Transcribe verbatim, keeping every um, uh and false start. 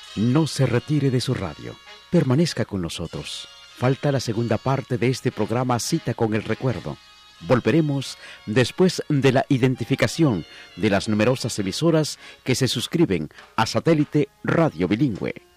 No se retire de su radio. Permanezca con nosotros. Falta la segunda parte de este programa Cita con el Recuerdo. Volveremos después de la identificación de las numerosas emisoras que se suscriben a Satélite Radio Bilingüe.